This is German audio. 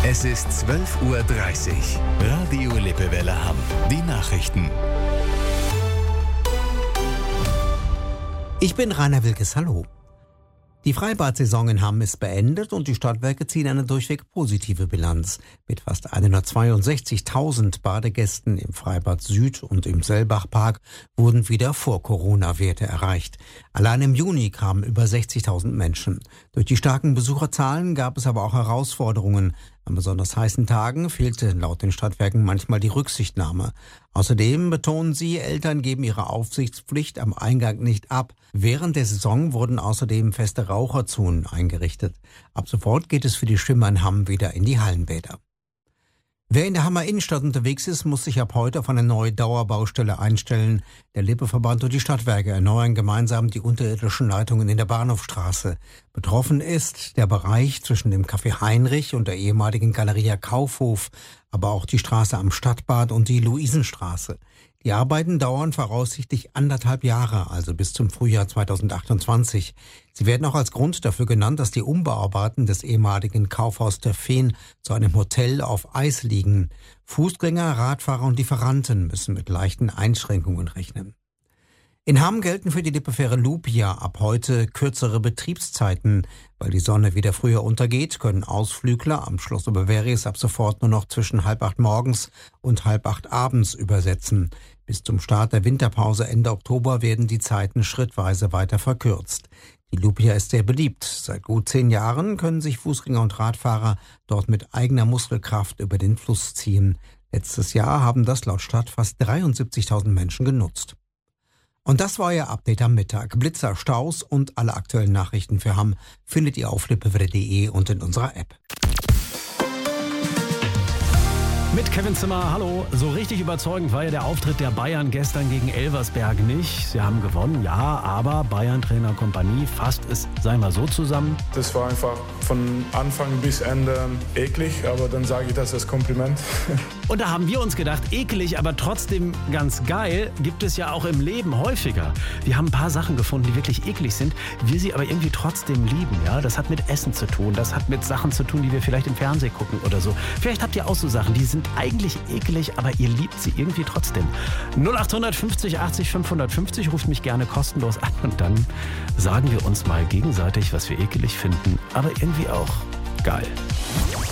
Es ist 12:30 Uhr. Radio Lippewelle Hamm. Die Nachrichten. Ich bin Rainer Wilkes, hallo. Die Freibad-Saison in Hamm ist beendet und die Stadtwerke ziehen eine durchweg positive Bilanz. Mit fast 162.000 Badegästen im Freibad Süd und im Sellbachpark wurden wieder Vor-Corona-Werte erreicht. Allein im Juni kamen über 60.000 Menschen. Durch die starken Besucherzahlen gab es aber auch Herausforderungen. An besonders heißen Tagen fehlte laut den Stadtwerken manchmal die Rücksichtnahme. Außerdem betonen sie, Eltern geben ihre Aufsichtspflicht am Eingang nicht ab. Während der Saison wurden außerdem feste Raucherzonen eingerichtet. Ab sofort geht es für die Schwimmer in Hamm wieder in die Hallenbäder. Wer in der Hammer Innenstadt unterwegs ist, muss sich ab heute auf eine neue Dauerbaustelle einstellen. Der Lippe-Verband und die Stadtwerke erneuern gemeinsam die unterirdischen Leitungen in der Bahnhofstraße. Betroffen ist der Bereich zwischen dem Café Heinrich und der ehemaligen Galeria Kaufhof, aber auch die Straße am Stadtbad und die Luisenstraße. Die Arbeiten dauern voraussichtlich 1,5 Jahre, also bis zum Frühjahr 2028. Sie werden auch als Grund dafür genannt, dass die Umbauarbeiten des ehemaligen Kaufhaus der Feen zu einem Hotel auf Eis liegen. Fußgänger, Radfahrer und Lieferanten müssen mit leichten Einschränkungen rechnen. In Hamm gelten für die Lippefähre Lupia ab heute kürzere Betriebszeiten. Weil die Sonne wieder früher untergeht, können Ausflügler am Schloss Oberveries ab sofort nur noch zwischen 7:30 morgens und 7:30 abends übersetzen. Bis zum Start der Winterpause Ende Oktober werden die Zeiten schrittweise weiter verkürzt. Die Lupia ist sehr beliebt. Seit gut 10 Jahren können sich Fußgänger und Radfahrer dort mit eigener Muskelkraft über den Fluss ziehen. Letztes Jahr haben das laut Stadt fast 73.000 Menschen genutzt. Und das war Ihr Update am Mittag. Blitzer, Staus und alle aktuellen Nachrichten für Hamm findet ihr auf lippewelle.de und in unserer App. Mit Kevin Zimmer, hallo. So richtig überzeugend war ja der Auftritt der Bayern gestern gegen Elversberg nicht. Sie haben gewonnen, ja, aber Bayern-Trainer Kompanie fasst es, sagen wir so, zusammen. Das war einfach von Anfang bis Ende eklig, aber dann sage ich das als Kompliment. Und da haben wir uns gedacht, eklig, aber trotzdem ganz geil, gibt es ja auch im Leben häufiger. Wir haben ein paar Sachen gefunden, die wirklich eklig sind, wir sie aber irgendwie trotzdem lieben. Ja? Das hat mit Essen zu tun, das hat mit Sachen zu tun, die wir vielleicht im Fernsehen gucken oder so. Vielleicht habt ihr auch so Sachen, die sind eigentlich eklig, aber ihr liebt sie irgendwie trotzdem. 0800 50 80 550, ruft mich gerne kostenlos an und dann sagen wir uns mal gegenseitig, was wir ekelig finden, aber irgendwie auch geil.